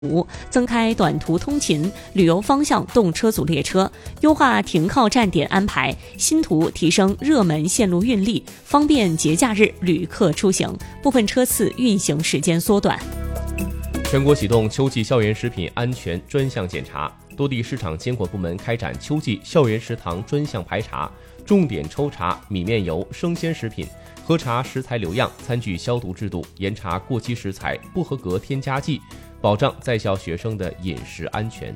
增开短途通勤、旅游方向动车组列车，优化停靠站点安排，新图提升热门线路运力，方便节假日旅客出行，部分车次运行时间缩短。 全国启动秋季校园食品安全专项检查，多地市场监管部门开展秋季校园食堂专项排查，重点抽查米面油、生鲜食品，核查食材流样、餐具消毒制度，严查过期食材、不合格添加剂，保障在校学生的饮食安全。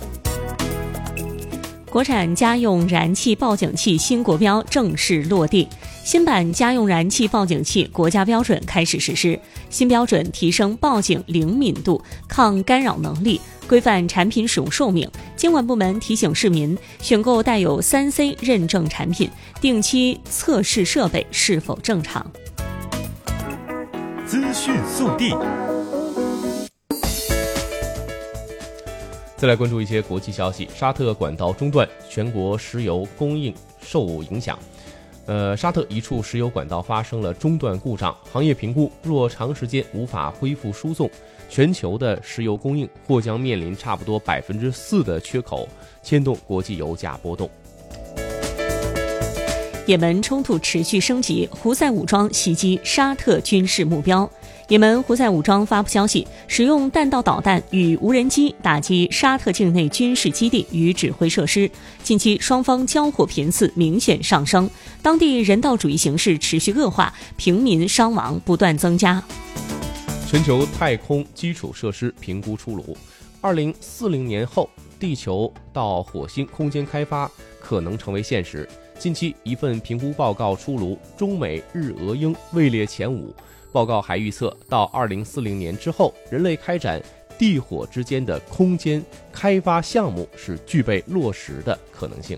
国产家用燃气报警器新国标正式落地，新版家用燃气报警器国家标准开始实施。新标准提升报警灵敏度、抗干扰能力，规范产品使用寿命。监管部门提醒市民，选购带有3C 认证产品，定期测试设备是否正常。 资讯速递。 再来关注一些国际消息，沙特管道中断，全国石油供应受影响。沙特一处石油管道发生了中断故障，行业评估若长时间无法恢复输送，全球的石油供应或将面临差不多4%的缺口，牵动国际油价波动。 也门冲突持续升级，胡塞武装袭击沙特军事目标。也门胡塞武装发布消息，使用弹道导弹与无人机打击沙特境内军事基地与指挥设施。近期双方交火频次明显上升，当地人道主义形势持续恶化，平民伤亡不断增加。 全球太空基础设施评估出炉，2040年后，地球到火星空间开发可能成为现实。近期一份评估报告出炉，中美日俄英位列前5。报告还预测，到2040年之后，人类开展地火之间的空间开发项目是具备落实的可能性。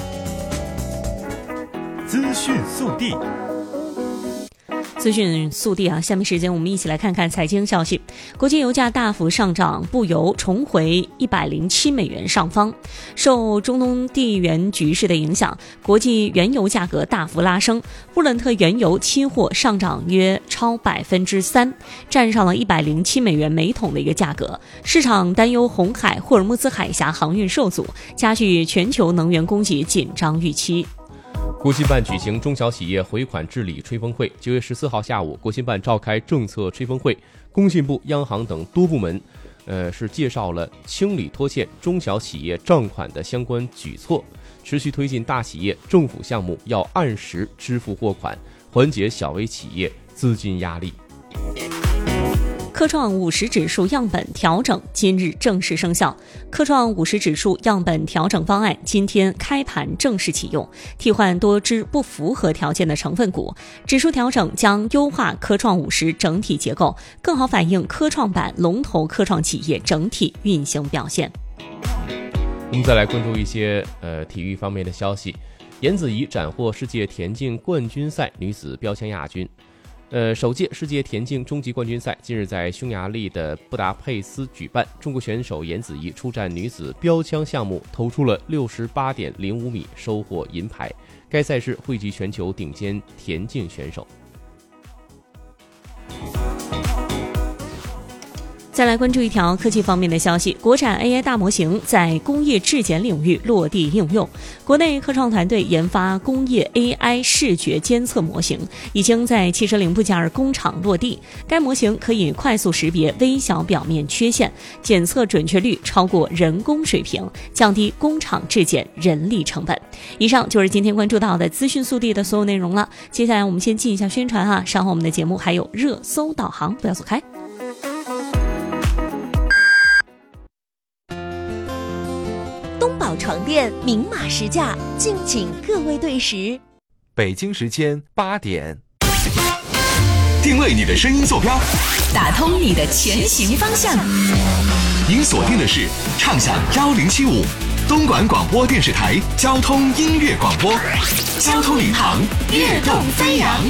资讯速递。 资讯速递下面时间我们一起来看看财经消息。国际油价大幅上涨，布油重回$107上方。受中东地缘局势的影响，国际原油价格大幅拉升，布伦特原油期货上涨约超3%，站上了$107每桶的一个价格。市场担忧红海、霍尔木兹海峡航运受阻，加剧全球能源供给紧张预期。 国新办举行中小企业回款治理吹风会。9月14号下午，国新办召开政策吹风会，工信部、央行等多部门是介绍了清理拖欠中小企业账款的相关举措，持续推进大企业政府项目要按时支付货款，缓解小微企业资金压力。 科创50指数样本调整今日正式生效。科创50指数样本调整方案今天开盘正式启用，替换多只不符合条件的成分股。指数调整将优化科创50整体结构，更好反映科创板龙头科创企业整体运行表现。 我们再来关注一些体育方面的消息。颜子怡斩获世界田径冠军赛女子标枪亚军。首届世界田径终极冠军赛近日在匈牙利的布达佩斯举办，中国选手颜子怡出战女子标枪项目，投出了68.05米，收获银牌。该赛事汇集全球顶尖田径选手。 再来关注一条科技方面的消息，国产 AI 大模型在工业质检领域落地应用。国内科创团队研发工业 AI 视觉监测模型，已经在汽车零部件工厂落地。该模型可以快速识别微小表面缺陷，检测准确率超过人工水平，降低工厂质检人力成本。以上就是今天关注到的资讯速递的所有内容了。接下来我们先进一下宣传稍后我们的节目还有热搜导航，不要走开。 床垫明码实价，敬请各位对时。 北京时间8点， 定位你的声音坐标， 打通你的前行方向。 您锁定的是畅享1075东莞广播电视台交通音乐广播，交通领航，跃动飞扬。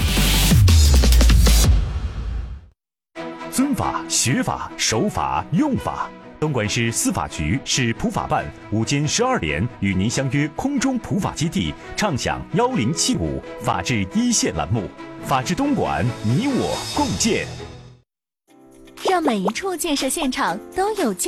尊法、学法、守法、用法。东莞市司法局市普法办午间12点与您相约空中普法基地，畅享1075法治一线栏目，法治东莞，你我共建。 让每一处建设现场都有